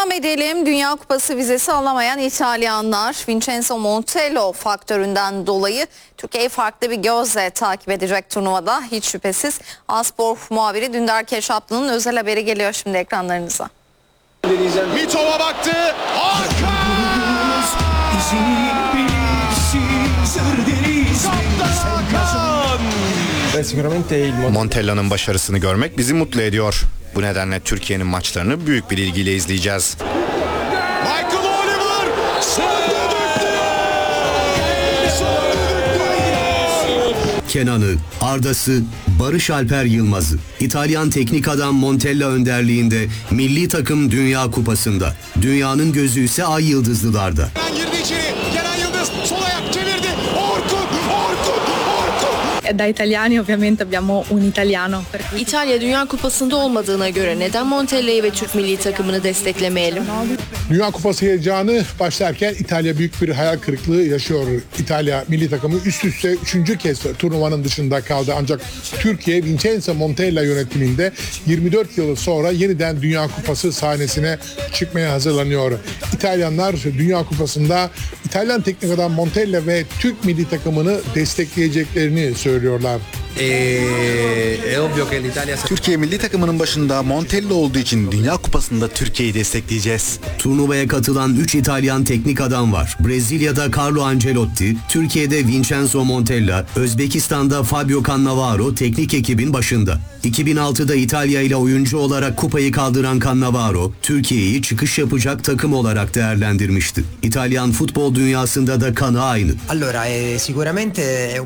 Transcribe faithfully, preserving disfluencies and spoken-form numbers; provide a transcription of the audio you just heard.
Devam edelim. Dünya Kupası vizesi alamayan İtalyanlar Vincenzo Montella faktöründen dolayı Türkiye'yi farklı bir gözle takip edecek turnuvada. Hiç şüphesiz A-Spor muhabiri Dündar Keşaplı'nın özel haberi geliyor şimdi ekranlarınıza. Mitova baktı. Hakan! Montella'nın başarısını görmek bizi mutlu ediyor. Bu nedenle Türkiye'nin maçlarını büyük bir ilgiyle izleyeceğiz. Michael Oliver Kenan'ı, Arda'sı, Barış Alper Yılmaz'ı. İtalyan teknik adam Montella önderliğinde milli takım Dünya Kupası'nda. Dünyanın gözü ise Ay Yıldızlılar'da. Kenan girdi içeri. Kenan Yıldız sol ayak çevirdi. Orkun, Orkun, Orkun. Da italiani ovviamente abbiamo un italiano. İtalya Dünya Kupası'nda olmadığına göre neden Montella'yı ve Türk milli takımını desteklemeyelim? Dünya Kupası heyecanı başlarken İtalya büyük bir hayal kırıklığı yaşıyor. İtalya milli takımı üst üste üçüncü kez turnuvanın dışında kaldı. Ancak Türkiye Vincenzo Montella yönetiminde yirmi dört yıl sonra yeniden Dünya Kupası sahnesine çıkmaya hazırlanıyor. İtalyanlar Dünya Kupası'nda İtalyan teknik adam Montella ve Türk milli takımını destekleyeceklerini söylüyorlar. Türkiye milli takımının başında Montella olduğu için Dünya Kupası'nda Türkiye'yi destekleyeceğiz. Turnuvaya katılan üç İtalyan teknik adam var. Brezilya'da Carlo Ancelotti, Türkiye'de Vincenzo Montella, Özbekistan'da Fabio Cannavaro teknik ekibin başında. iki bin altıda İtalya ile oyuncu olarak kupayı kaldıran Cannavaro, Türkiye'yi çıkış yapacak takım olarak değerlendirmişti. İtalyan futbol dünyasında da kanı aynı. Allora, eh, sicuramente